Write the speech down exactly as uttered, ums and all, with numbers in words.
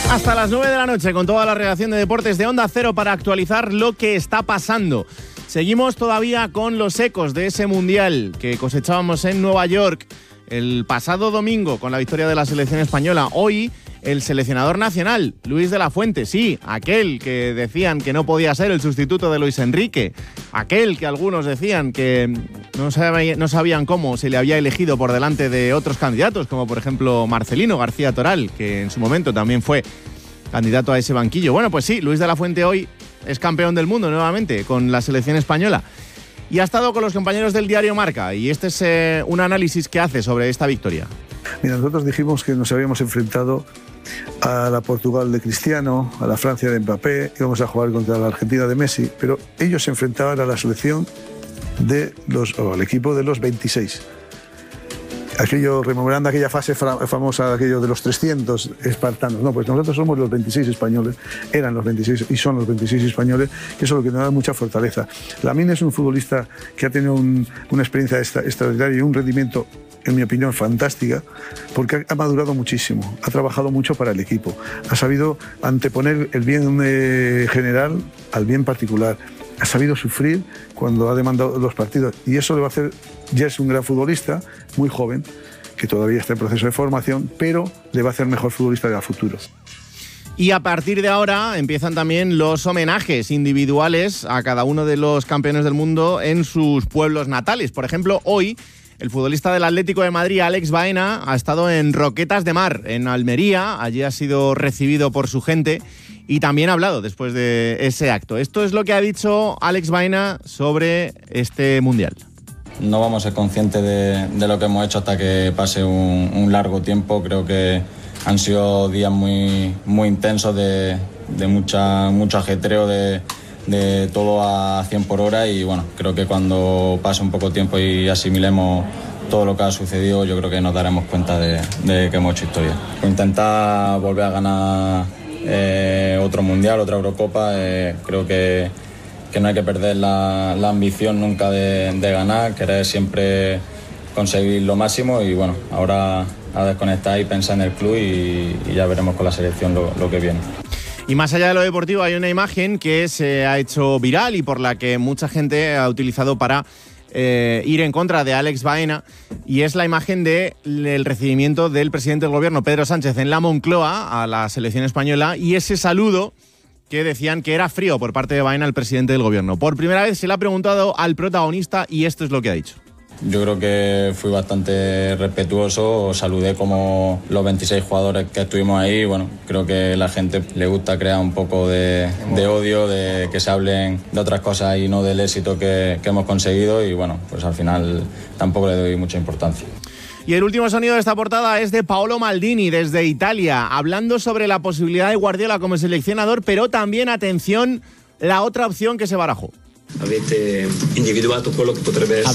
Hasta las nueve de la noche con toda la redacción de deportes de Onda Cero para actualizar lo que está pasando. Seguimos todavía con los ecos de ese mundial que cosechábamos en Nueva York el pasado domingo con la victoria de la selección española. Hoy el seleccionador nacional, Luis de la Fuente, sí, aquel que decían que no podía ser el sustituto de Luis Enrique, aquel que algunos decían que no sabían, no sabían cómo se le había elegido por delante de otros candidatos, como por ejemplo Marcelino García Toral, que en su momento también fue candidato a ese banquillo. Bueno, pues sí, Luis de la Fuente hoy es campeón del mundo nuevamente con la selección española y ha estado con los compañeros del diario Marca, y este es eh, un análisis que hace sobre esta victoria. Mira, nosotros dijimos que nos habíamos enfrentado a la Portugal de Cristiano, a la Francia de Mbappé, íbamos a jugar contra la Argentina de Messi, pero ellos se enfrentaban a la selección de los, o al equipo de los veintiséis. Aquello, rememorando aquella fase famosa, aquello de los trescientos espartanos. No, pues nosotros somos los veintiséis españoles, eran los veintiséis y son los veintiséis españoles, que eso es lo que nos da mucha fortaleza. Lamine es un futbolista que ha tenido un, una experiencia extra, extraordinaria y un rendimiento, en mi opinión, fantástica, porque ha madurado muchísimo, ha trabajado mucho para el equipo, ha sabido anteponer el bien eh, general al bien particular, ha sabido sufrir cuando ha demandado los partidos, y eso le va a hacer, ya es un gran futbolista, muy joven, que todavía está en proceso de formación, pero le va a hacer mejor futbolista de a futuro. Y a partir de ahora empiezan también los homenajes individuales a cada uno de los campeones del mundo en sus pueblos natales. Por ejemplo, hoy el futbolista del Atlético de Madrid, Alex Baena, ha estado en Roquetas de Mar, en Almería. Allí ha sido recibido por su gente y también ha hablado después de ese acto. Esto es lo que ha dicho Alex Baena sobre este mundial. No vamos a ser conscientes de, de lo que hemos hecho hasta que pase un, un largo tiempo. Creo que han sido días muy, muy intensos, de, de mucha, mucho ajetreo, de, de todo a cien por hora, y bueno, creo que cuando pase un poco tiempo y asimilemos todo lo que ha sucedido, yo creo que nos daremos cuenta de, de que hemos hecho historia. Intentar volver a ganar eh, otro mundial, otra Eurocopa, eh, creo que, que no hay que perder la, la ambición nunca de, de ganar, querer siempre conseguir lo máximo, y bueno, ahora a desconectar y pensar en el club, y, y ya veremos con la selección lo, lo que viene. Y más allá de lo deportivo, hay una imagen que se ha hecho viral y por la que mucha gente ha utilizado para eh, ir en contra de Alex Baena, y es la imagen del recibimiento del presidente del gobierno, Pedro Sánchez, en la Moncloa a la selección española, y ese saludo que decían que era frío por parte de Baena al presidente del gobierno. Por primera vez se le ha preguntado al protagonista y esto es lo que ha dicho. Yo creo que fui bastante respetuoso, saludé como los veintiséis jugadores que estuvimos ahí. Bueno, creo que a la gente le gusta crear un poco de, de odio, de que se hablen de otras cosas y no del éxito que, que hemos conseguido, y bueno, pues al final tampoco le doy mucha importancia. Y el último sonido de esta portada es de Paolo Maldini desde Italia, hablando sobre la posibilidad de Guardiola como seleccionador, pero también, atención, la otra opción que se barajó. Avete individuato quello che potrebbe essere